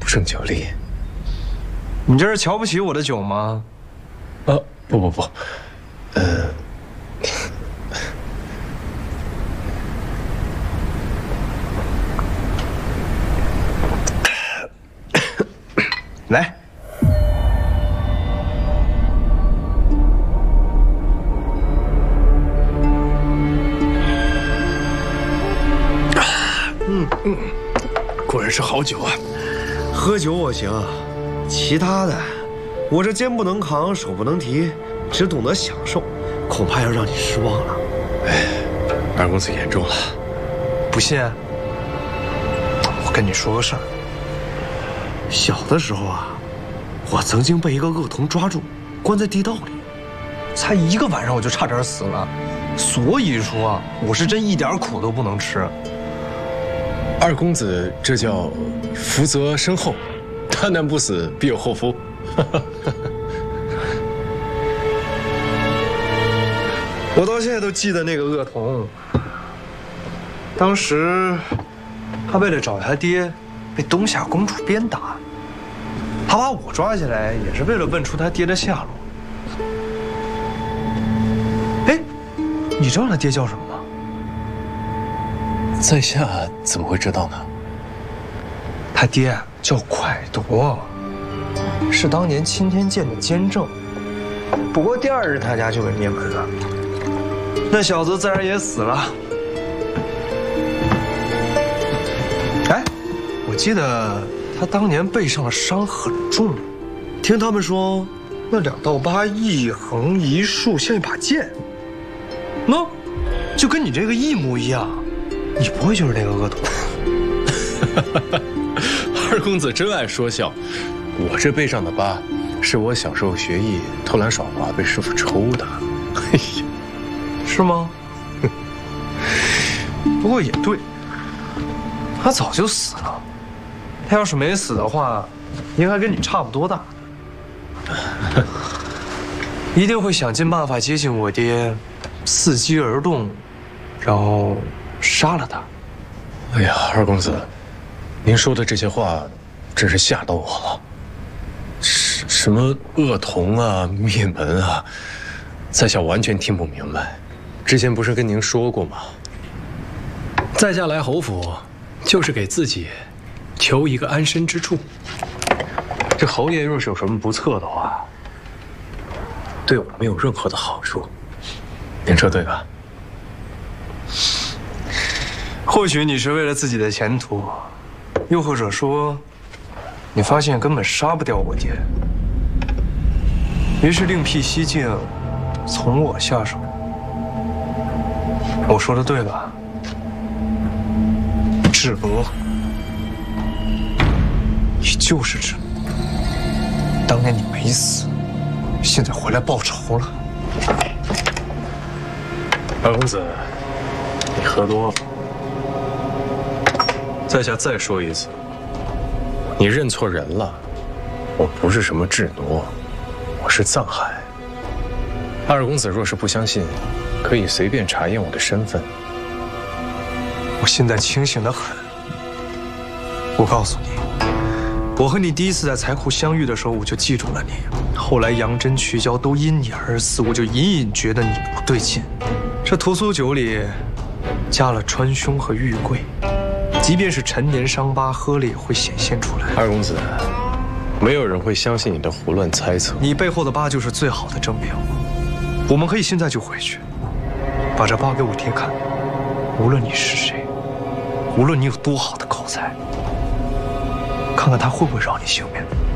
胜酒力。 你这是瞧不起我的酒吗？ 不， 来。 果然是好酒啊！ 喝酒我行，其他的，我这肩不能扛，手不能提，只懂得享受，恐怕要让你失望了。 哎，二公子言重了。 不信？我跟你说个事儿。 小的时候啊，我曾经被一个恶童抓住，关在地道里， 才1个晚上我就差点死了，所以说我是真一点苦都不能吃。 二公子这叫福泽深厚，大难不死必有后福。 我到现在都记得那个恶童，当时他为了找他爹，被东夏公主鞭打，他把我抓起来也是为了问出他爹的下落。哎，你知道他爹叫什么吗？ 在下怎么会知道呢？ 他爹叫蒯夺，是当年钦天监的监正。不过第2日他家就被灭门了，那小子自然也死了。哎，我记得他当年背上的伤很重， 听他们说， 那2道疤一横一竖，像一把剑，喏，就跟你这个一模一样。你不会就是那个恶童？ 二公子真爱说笑，我这背上的疤，是我小时候学艺偷懒耍滑被师傅抽的。哎呀， 是吗？不过也对，他早就死了。他要是没死的话，应该跟你差不多大。一定会想尽办法接近我爹，伺机而动，然后杀了他。 哎呀，二公子，您说的这些话，真是吓到我了。什么恶童啊、灭门啊，在下完全听不明白。之前不是跟您说过吗？ 在下来侯府，就是给自己求一个安身之处。 这侯爷若是有什么不测的话，对我没有任何的好处。您说对吧？ 或许你是为了自己的前途，又或者说，你发现根本杀不掉我爹，于是另辟蹊径，从我下手。我说的对吧？智罗，你就是智罗。当年你没死，现在回来报仇了。 二公子，你喝多了。在下再说一次，你认错人了。我不是什么智罗，我是藏海。二公子若是不相信，可以随便查验我的身份。 我现在清醒得很。我告诉你，我和你第一次在财库相遇的时候，我就记住了你。后来杨真、曲娇都因你而死，我就隐隐觉得你不对劲。这屠苏酒里加了川芎和玉桂，即便是陈年伤疤，喝了也会显现出来。 二公子，没有人会相信你的胡乱猜测。 你背后的疤就是最好的证明。我们可以现在就回去，把这疤给我爹看。无论你是谁，无论你有多好的口才，看看他会不会饶你性命。